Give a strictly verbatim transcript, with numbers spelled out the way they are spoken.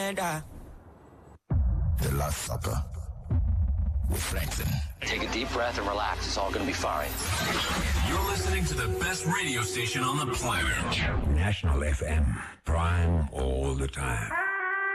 together. The Last Supper with Franklin. Take a deep breath and relax. It's all going to be fine. You're listening to the best radio station on the planet. National F M. Prime all the time.